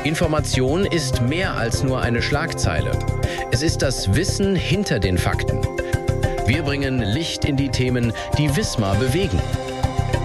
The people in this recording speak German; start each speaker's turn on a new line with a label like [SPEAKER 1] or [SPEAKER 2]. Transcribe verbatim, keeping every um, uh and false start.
[SPEAKER 1] Information ist mehr als nur eine Schlagzeile. Es ist das Wissen hinter den Fakten. Wir bringen Licht in die Themen, die Wismar bewegen.